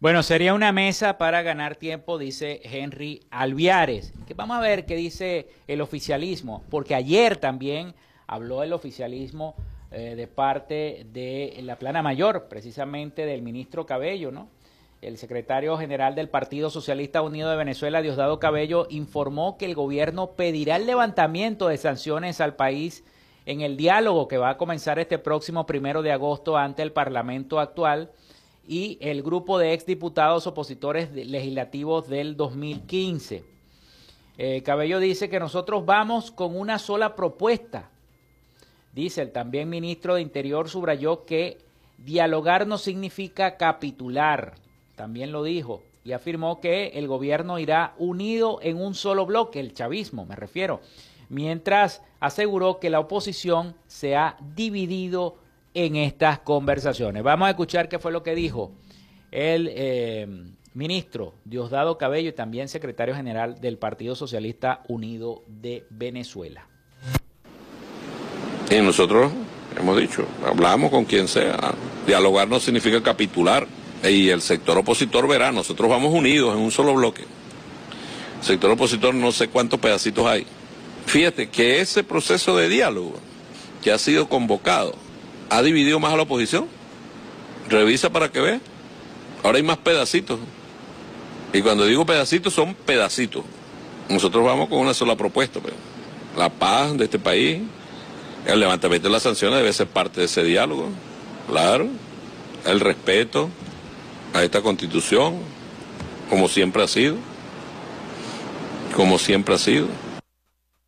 Bueno, sería una mesa para ganar tiempo, dice Henry Alviares. Que vamos a ver qué dice el oficialismo, porque ayer también habló el oficialismo de parte de la plana mayor, precisamente del ministro Cabello, ¿no? El secretario general del Partido Socialista Unido de Venezuela, Diosdado Cabello, informó que el gobierno pedirá el levantamiento de sanciones al país en el diálogo que va a comenzar este próximo 1 de agosto ante el Parlamento actual y el grupo de exdiputados opositores legislativos del 2015. Cabello dice que nosotros vamos con una sola propuesta. Dice el también ministro de Interior, subrayó que dialogar no significa capitular. También lo dijo y afirmó que el gobierno irá unido en un solo bloque, el chavismo me refiero, mientras aseguró que la oposición se ha dividido en estas conversaciones. Vamos a escuchar qué fue lo que dijo el ministro Diosdado Cabello y también secretario general del Partido Socialista Unido de Venezuela. Y nosotros hemos dicho, hablamos con quien sea, dialogar no significa capitular, y el sector opositor verá, nosotros vamos unidos en un solo bloque. El sector opositor no sé cuántos pedacitos hay. Fíjate que ese proceso de diálogo que ha sido convocado ha dividido más a la oposición. Revisa para que veas. Ahora hay más pedacitos. Y cuando digo pedacitos, son pedacitos. Nosotros vamos con una sola propuesta. Pues. La paz de este país, el levantamiento de las sanciones debe ser parte de ese diálogo. Claro. El respeto a esta Constitución, como siempre ha sido. Como siempre ha sido.